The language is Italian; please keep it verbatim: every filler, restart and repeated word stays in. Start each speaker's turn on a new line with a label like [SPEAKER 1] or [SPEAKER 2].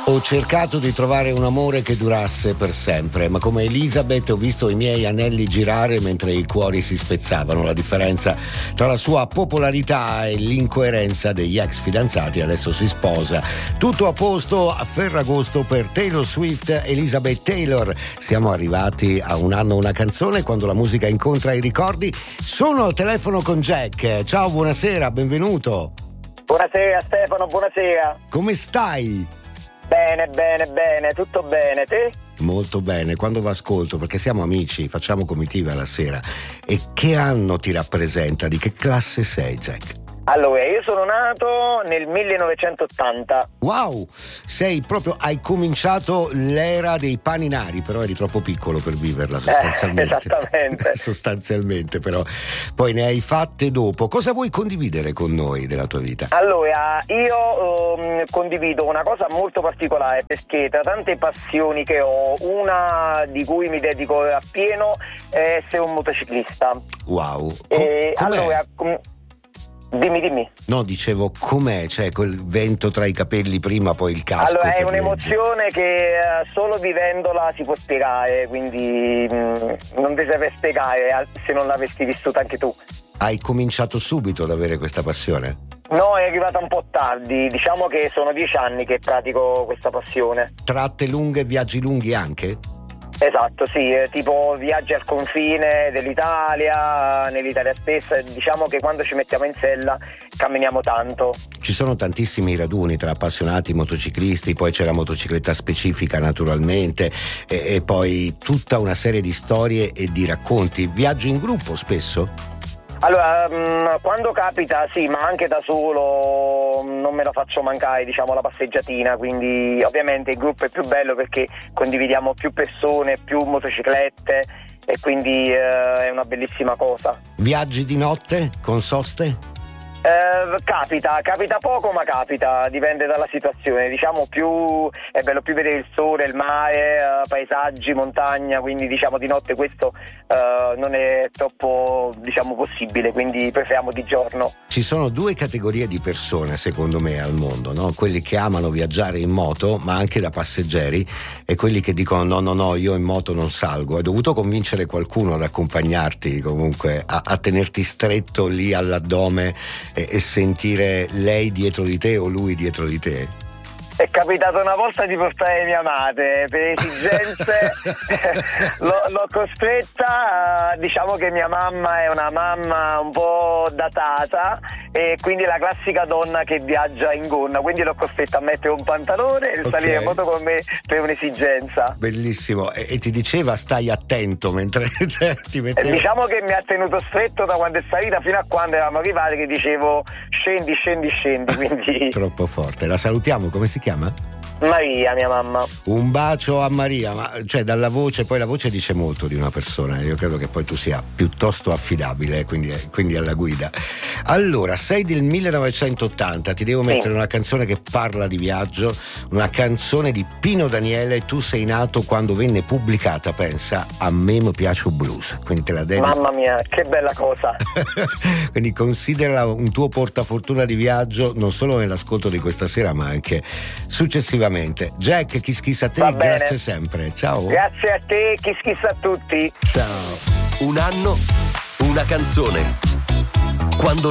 [SPEAKER 1] Ho cercato di trovare un amore che durasse per sempre, ma come Elisabeth ho visto i miei anelli girare mentre i cuori si spezzavano. La differenza tra la sua popolarità e l'incoerenza degli ex fidanzati. Adesso si sposa. Tutto a posto a Ferragosto per Taylor Swift, Elizabeth Taylor. Siamo arrivati a un anno una canzone, quando la musica incontra i ricordi. Sono al telefono con Jack. Ciao, buonasera, benvenuto.
[SPEAKER 2] Buonasera Stefano, buonasera.
[SPEAKER 1] Come stai?
[SPEAKER 2] Bene, bene, bene, tutto bene, te?
[SPEAKER 1] Molto bene, quando vi ascolto, perché siamo amici, facciamo comitiva la sera. E che anno ti rappresenta? Di che classe sei, Jack?
[SPEAKER 2] Allora, io sono nato nel millenovecentottanta.
[SPEAKER 1] Wow, sei proprio, hai cominciato l'era dei paninari, però eri troppo piccolo per viverla sostanzialmente.
[SPEAKER 2] Eh, esattamente.
[SPEAKER 1] Sostanzialmente, però. Poi ne hai fatte dopo. Cosa vuoi condividere con noi della tua vita?
[SPEAKER 2] Allora, io um, condivido una cosa molto particolare, perché tra tante passioni che ho, una di cui mi dedico appieno è essere un motociclista.
[SPEAKER 1] Wow. Com-
[SPEAKER 2] e
[SPEAKER 1] com'è?
[SPEAKER 2] allora... Um, Dimmi, dimmi.
[SPEAKER 1] No, dicevo, com'è? Cioè, quel vento tra i capelli prima, poi il casco.
[SPEAKER 2] Allora, è
[SPEAKER 1] che
[SPEAKER 2] un'emozione
[SPEAKER 1] leggi.
[SPEAKER 2] che uh, solo vivendola si può spiegare, quindi mh, non ti serve spiegare se non l'avessi vissuta anche tu.
[SPEAKER 1] Hai cominciato subito ad avere questa passione?
[SPEAKER 2] No, è arrivata un po' tardi, diciamo che sono dieci anni che pratico questa passione.
[SPEAKER 1] Tratte lunghe, viaggi lunghi anche?
[SPEAKER 2] Esatto, sì, eh, tipo viaggi al confine dell'Italia, nell'Italia stessa, diciamo che quando ci mettiamo in sella camminiamo tanto.
[SPEAKER 1] Ci sono tantissimi raduni tra appassionati motociclisti, poi c'è la motocicletta specifica naturalmente e, e poi tutta una serie di storie e di racconti. Viaggi in gruppo spesso?
[SPEAKER 2] Allora, mh, quando capita sì, ma anche da solo mh, non me la faccio mancare, diciamo, la passeggiatina, quindi ovviamente il gruppo è più bello perché condividiamo più persone, più motociclette e quindi eh, è una bellissima cosa.
[SPEAKER 1] Viaggi di notte con soste?
[SPEAKER 2] Eh, capita, capita poco ma capita, dipende dalla situazione, diciamo più è bello più vedere il sole, il mare, eh, paesaggi, montagna, quindi diciamo di notte questo eh, non è troppo diciamo possibile, quindi preferiamo di giorno.
[SPEAKER 1] Ci sono due categorie di persone secondo me al mondo, no? Quelli che amano viaggiare in moto ma anche da passeggeri e quelli che dicono no no no io in moto non salgo. Hai dovuto convincere qualcuno ad accompagnarti comunque a, a tenerti stretto lì all'addome e, e sentire lei dietro di te o lui dietro di te?
[SPEAKER 2] È capitato una volta di portare mia madre per esigenze, l'ho, l'ho costretta, diciamo che mia mamma è una mamma un po' datata e quindi è la classica donna che viaggia in gonna, quindi l'ho costretta a mettere un pantalone e
[SPEAKER 1] Okay.
[SPEAKER 2] salire in moto con me per un'esigenza.
[SPEAKER 1] Bellissimo, e, e ti diceva stai attento mentre cioè, ti
[SPEAKER 2] E
[SPEAKER 1] metteva...
[SPEAKER 2] diciamo che mi ha tenuto stretto da quando è salita fino a quando eravamo arrivati che dicevo scendi, scendi, scendi, quindi...
[SPEAKER 1] Troppo forte. La salutiamo, come si chiama?
[SPEAKER 2] Maria, mia mamma.
[SPEAKER 1] Un bacio a Maria, ma cioè dalla voce, poi la voce dice molto di una persona, io credo che poi tu sia piuttosto affidabile, quindi, quindi alla guida. Allora, sei del millenovecentottanta, ti devo mettere
[SPEAKER 2] Sì.
[SPEAKER 1] una canzone che parla di viaggio, una canzone di Pino Daniele, Tu sei nato quando venne pubblicata, pensa, A me mi piace il blues, quindi te la dedico.
[SPEAKER 2] Mamma mia, che bella cosa.
[SPEAKER 1] Quindi considerala un tuo portafortuna di viaggio non solo nell'ascolto di questa sera ma anche successivamente. Jack, Kiss Kiss a te,
[SPEAKER 2] Va bene.
[SPEAKER 1] grazie sempre, ciao.
[SPEAKER 2] Grazie a te, Kiss Kiss a tutti.
[SPEAKER 1] Ciao.
[SPEAKER 3] Un anno, una canzone. Quando